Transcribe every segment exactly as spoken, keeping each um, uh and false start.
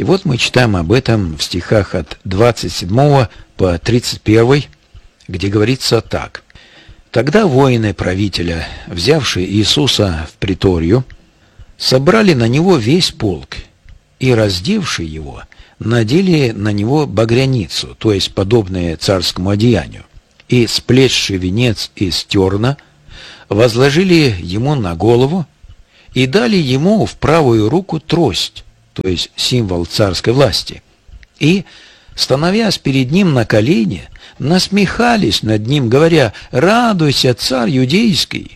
И вот мы читаем об этом в стихах от двадцать седьмого по тридцать первый, где говорится так. «Тогда воины правителя, взявшие Иисуса в приторию, собрали на него весь полк и, раздевши его, надели на него багряницу, то есть подобное царскому одеянию, и, сплетший венец из терна, возложили ему на голову и дали ему в правую руку трость, то есть символ царской власти, и, становясь перед ним на колени, насмехались над ним, говоря: «Радуйся, царь юдейский!»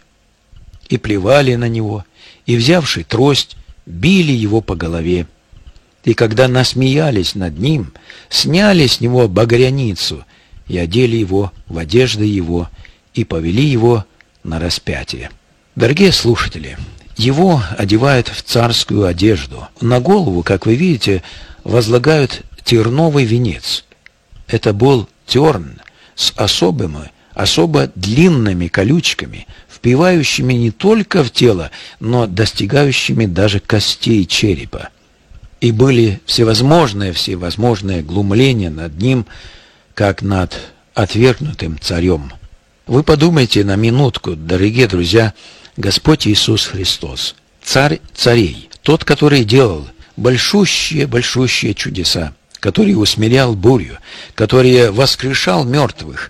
И плевали на него, и, взявши трость, били его по голове. И когда насмеялись над ним, сняли с него багряницу и одели его в одежды его и повели его на распятие. Дорогие слушатели, его одевают в царскую одежду. На голову, как вы видите, возлагают терновый венец. Это был терн с особыми, особо длинными колючками, впивающими не только в тело, но достигающими даже костей черепа. И были всевозможные, всевозможные глумления над ним, как над отвергнутым царем. Вы подумайте на минутку, дорогие друзья, Господь Иисус Христос, Царь царей, тот, который делал большущие-большущие чудеса, который усмирял бурю, который воскрешал мертвых.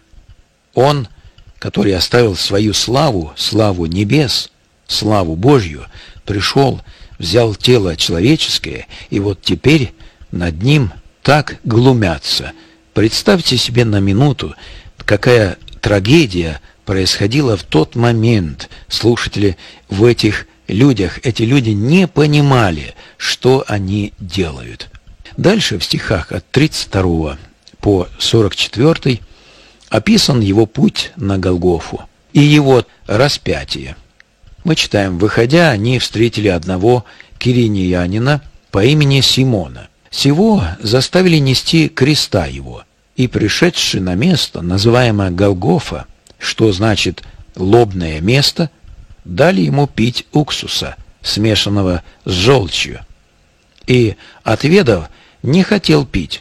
Он, который оставил свою славу, славу небес, славу Божью, пришел, взял тело человеческое, и вот теперь над ним так глумятся. Представьте себе на минуту, какая трагедия происходила в тот момент. Слушатели, в этих людях, эти люди не понимали, что они делают. Дальше в стихах от тридцать второго по сорок четвёртый описан его путь на Голгофу и его распятие. Мы читаем: «Выходя, они встретили одного киринеянина по имени Симона. Сего заставили нести креста его, и, пришедши на место, называемое Голгофа, что значит «лобное место», дали ему пить уксуса, смешанного с желчью. И, отведав, не хотел пить.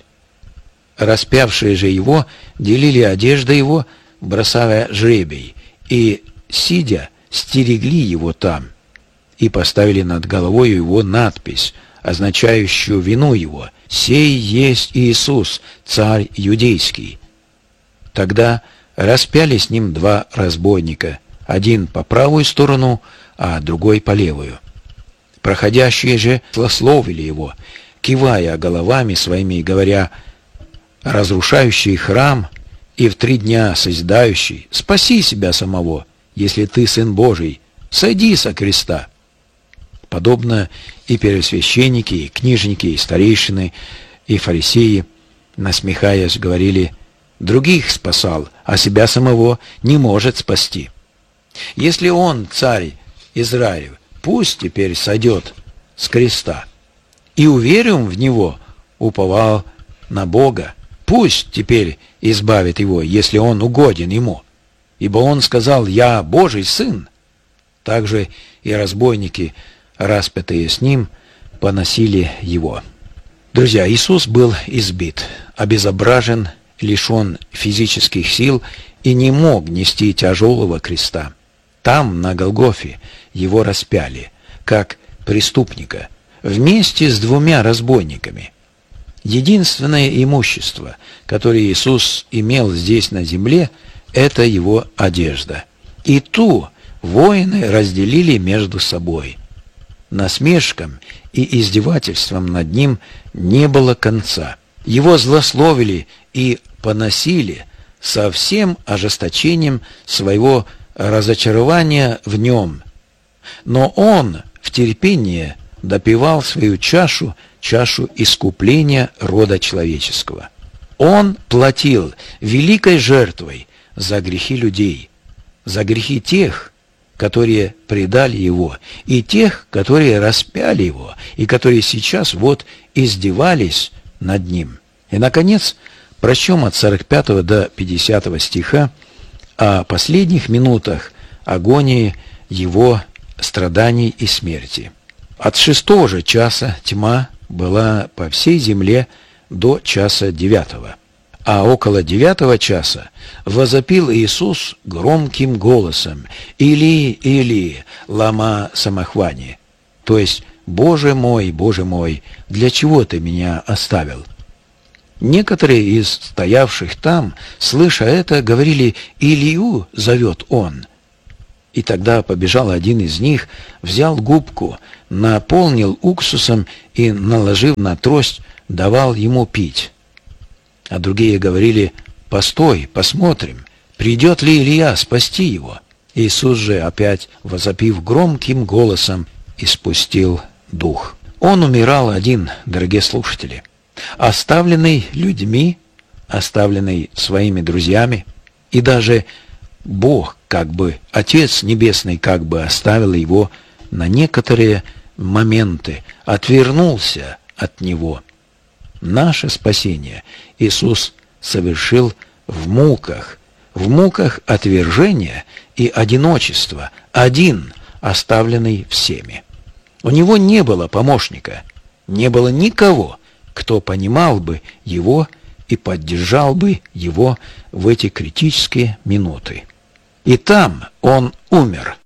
Распявшие же его делили одежды его, бросая жребий, и, сидя, стерегли его там, и поставили над головой его надпись, означающую вину его: «Сей есть Иисус, царь юдейский». Тогда распяли с ним два разбойника, один по правую сторону, а другой по левую. Проходящие же злословили его, кивая головами своими и говоря: «Разрушающий храм и в три дня созидающий, спаси себя самого, если ты сын Божий, сойди со креста». Подобно и первосвященники, и книжники, и старейшины, и фарисеи, насмехаясь, говорили: «Других спасал, а себя самого не может спасти. Если он, царь Израилев, пусть теперь сойдет с креста, и уверен в него, уповал на Бога, пусть теперь избавит его, если он угоден ему. Ибо он сказал: «Я Божий сын». Также и разбойники, распятые с ним, поносили его. Друзья, Иисус был избит, обезображен, лишен физических сил и не мог нести тяжелого креста. Там, на Голгофе, его распяли, как преступника, вместе с двумя разбойниками. Единственное имущество, которое Иисус имел здесь на земле, это его одежда. И ту воины разделили между собой. Насмешкам и издевательствам над ним не было конца. Его злословили и поносили со всем ожесточением своего разочарования в нем. Но он в терпении допивал свою чашу, чашу искупления рода человеческого. Он платил великой жертвой за грехи людей, за грехи тех, которые предали его, и тех, которые распяли его, и которые сейчас вот издевались над ним. И, наконец, прочтем от сорок пятого до пятидесятого стиха о последних минутах агонии его страданий и смерти. «От шестого же часа тьма была по всей земле до часа девятого. А около девятого часа возопил Иисус громким голосом: «Или, Или, лама самахвани», то есть: «Боже мой, Боже мой, для чего ты меня оставил?» Некоторые из стоявших там, слыша это, говорили: «Илью зовет он». И тогда побежал один из них, взял губку, наполнил уксусом и, наложив на трость, давал ему пить. А другие говорили: «Постой, посмотрим, придет ли Илия спасти его». Иисус же, опять возопив громким голосом, испустил дух. Он умирал один, дорогие слушатели, оставленный людьми, оставленный своими друзьями, и даже Бог, как бы, Отец Небесный, как бы оставил его на некоторые моменты, отвернулся от него. Наше спасение Иисус совершил в муках, в муках отвержения и одиночества, один, оставленный всеми. У него не было помощника, не было никого, кто понимал бы его и поддержал бы его в эти критические минуты. И там он умер,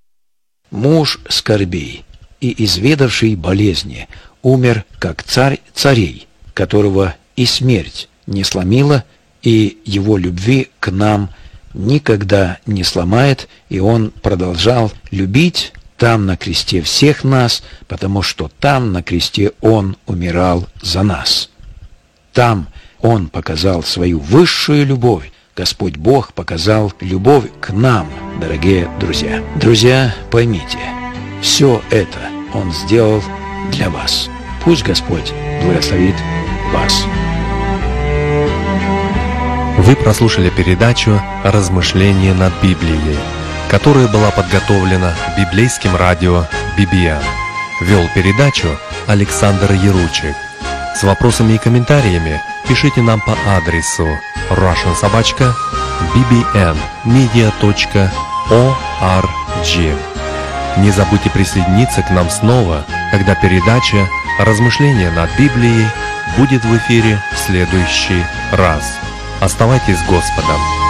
муж скорбей и изведавший болезни, умер как царь царей, которого и смерть не сломила, и его любви к нам никогда не сломает, и он продолжал любить там на кресте всех нас, потому что там на кресте он умирал за нас. Там он показал свою высшую любовь. Господь Бог показал любовь к нам, дорогие друзья. Друзья, поймите, все это Он сделал для вас. Пусть Господь благословит вас. Вы прослушали передачу «Размышления над Библией», которая была подготовлена библейским радио би би эн. Вел передачу Александр Яручик. С вопросами и комментариями пишите нам по адресу russian собака би би эн медиа точка орг. Не забудьте присоединиться к нам снова, когда передача «Размышления над Библией» будет в эфире в следующий раз. Оставайтесь с Господом.